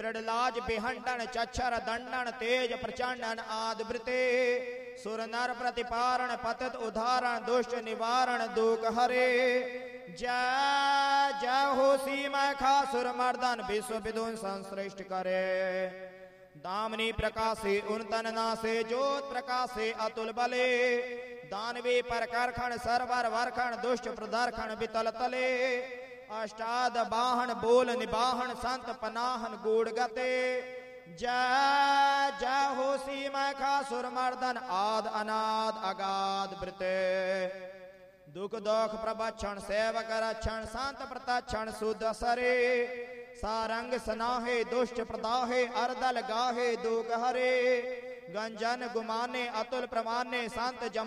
दृढ़लाज बिहंडन चच्छर दंडन तेज प्रचंडन आद वृते सुर नर प्रतिपारण पतित उदाहरण दुष्ट निवारण दुख हरे जय जय हो सीमा खासुर मर्दन विश्व विदुन संश्रेष्ठ करे दामनी प्रकाशे उनतन नासे ज्योत प्रकाशे अतुल बले दानवी पर करखण सरवर वरखण दुष्ट प्रदर्खण बितल तले अष्टाद बाहन बोल निबाहन संत पनाहन गूढ़ गते जय जय हो सीमा खासुर मर्दन आद अनाद अगाध वृते दुख दोख प्रबक्षण सेवक रक्षण शांत प्रतक्षण शुद्ध सरे सारंग सनाहे दुष्ट प्रदाहे अर्दल गाहे दुख हरे गंजन गुमाने अतुल प्रमाने संत जम